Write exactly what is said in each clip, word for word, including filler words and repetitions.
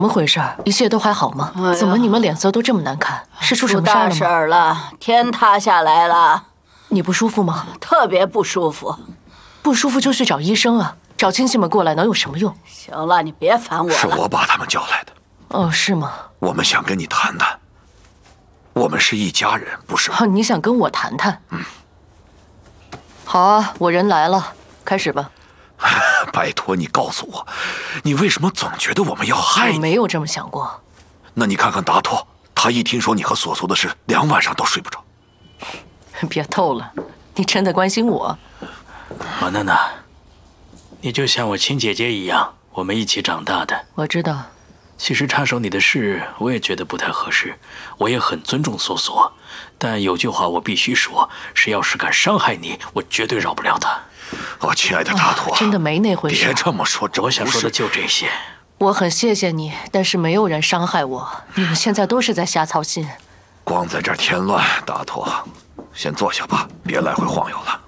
怎么回事？一切都还好吗？哎、怎么你们脸色都这么难看？是出什么事了吗？ 出大事了，天塌下来了。 你不舒服吗？ 特别不舒服。 不舒服就去找医生啊，找亲戚们过来能有什么用？ 行了，你别烦我了。 是我把他们叫来的。 哦，是吗？ 我们想跟你谈谈。我们是一家人，不是吗？ 哦，你想跟我谈谈？ 嗯。 好啊，我人来了，开始吧。 拜托你告诉我，你为什么总觉得我们要害你？ 我没有这么想过。 那你看看达托，他一听说你和索索的事，两晚上都睡不着。 别逗了，你真的关心我？ 马娜娜，你就像我亲姐姐一样，我们一起长大的。 我知道。 其实插手你的事，我也觉得不太合适。我也很尊重索索，但有句话我必须说：谁要是敢伤害你，我绝对饶不了他。 哦，亲爱的达托、 啊，真的没那回事。 别这么说， 我想说的就这些。 我很谢谢你，但是没有人伤害我。你们现在都是在瞎操心。 光在这儿添乱，达托，先坐下吧，别来回晃悠了。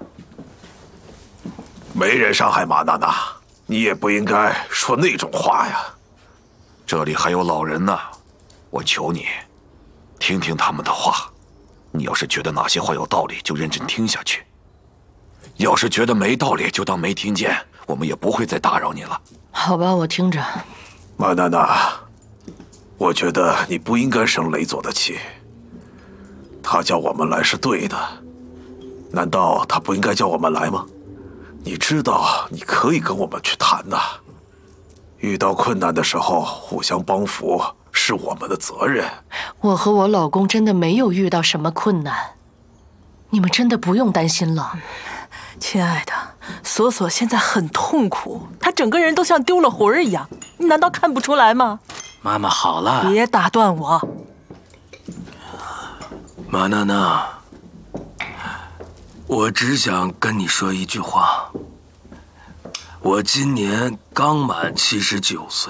没人伤害马娜娜，你也不应该说那种话呀。这里还有老人呢，我求你，听听他们的话。你要是觉得哪些话有道理，就认真听下去。要是觉得没道理，就当没听见，我们也不会再打扰你了。 好吧，我听着。 马娜娜，我觉得你不应该生雷佐的气。他叫我们来是对的，难道他不应该叫我们来吗？你知道，你可以跟我们去谈的。遇到困难的时候，互相帮扶是我们的责任。 我和我老公真的没有遇到什么困难，你们真的不用担心了。 亲爱的，索索现在很痛苦，他整个人都像丢了魂儿一样，你难道看不出来吗？ 妈妈好了， 别打断我。 马娜娜，我只想跟你说一句话。我今年刚满七十九岁，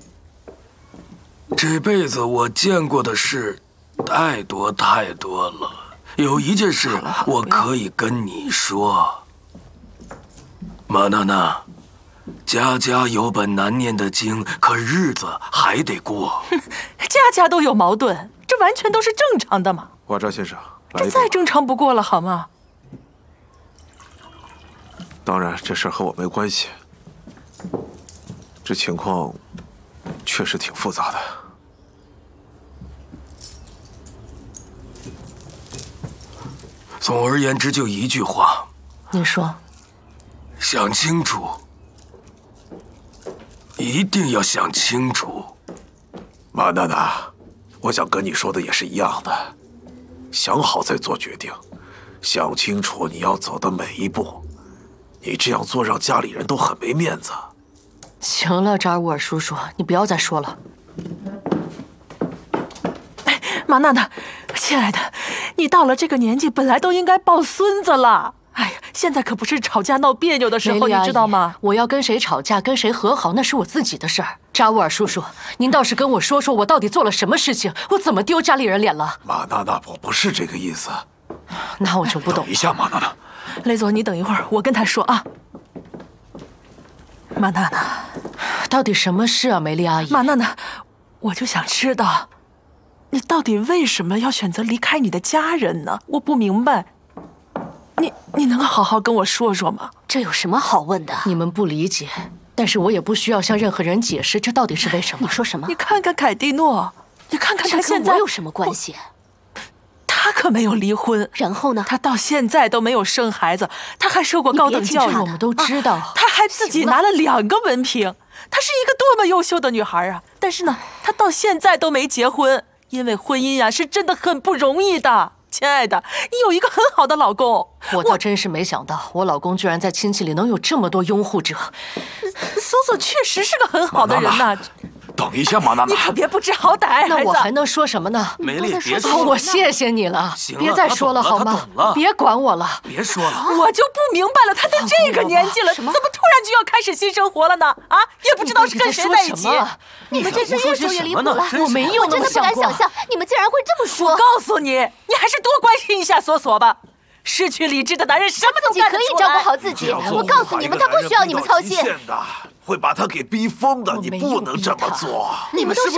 这辈子我见过的事太多太多了。有一件事我可以跟你说，马娜娜，家家有本难念的经，可日子还得过。 家家都有矛盾，这完全都是正常的嘛。 瓦扎先生， 这再正常不过了，好吗？ 当然，这事和我没关系。这情况确实挺复杂的。 总而言之，就一句话。 你说。 想清楚，一定要想清楚。 马娜娜，我想跟你说的也是一样的，想好再做决定，想清楚你要走的每一步。你这样做让家里人都很没面子。 行了，扎尔沃尔叔叔，你不要再说了。 哎，马娜娜，亲爱的，你到了这个年纪，本来都应该抱孙子了。哎呀，现在可不是吵架闹别扭的时候，你知道吗？ 我要跟谁吵架，跟谁和好，那是我自己的事儿。扎沃尔叔叔，您倒是跟我说说，我到底做了什么事情，我怎么丢家里人脸了？ 马娜娜，我不是这个意思。 那我就不懂了。 等一下，马娜娜。 雷佐，你等一会儿，我跟他说啊。马娜娜， 到底什么事啊，梅丽阿姨？ 马娜娜，我就想知道，你到底为什么要选择离开你的家人呢？我不明白。你你能好好跟我说说吗？ 这有什么好问的？ 你们不理解，但是我也不需要向任何人解释这到底是为什么。 你说什么？ 你看看凯蒂诺，你看看他现在， 我有什么关系？ 他可没有离婚， 然后呢？ 他到现在都没有生孩子，他还受过高等教育， 我们都知道、 啊。他还自己拿了两个文凭，她是一个多么优秀的女孩啊！但是呢，她到现在都没结婚，因为婚姻啊是真的很不容易的。亲爱的，你有一个很好的老公， 我倒真是没想到，我老公居然在亲戚里能有这么多拥护者。 索索确实是个很好的人呐、啊。 等一下，马娜娜， 你可别不知好歹， 那我还能说什么呢？ 梅丽，别说了，我谢谢你了，别再说了好吗？别管我了， 别说了。 我就不明白了，他都这个年纪了，怎么突然就要开始新生活了呢？啊，也不知道是跟谁在一起。 你们这是越说越离谱了， 我没有那么想过。 我真的不敢想象你们竟然会这么说。 我告诉你，你还是多关心一下索索吧。失去理智的男人什么都干得出来。 自己可以照顾好自己，我告诉你们，他不需要你们操心。 会把他给逼疯的，你我没有不能这么逼他做。 你们都是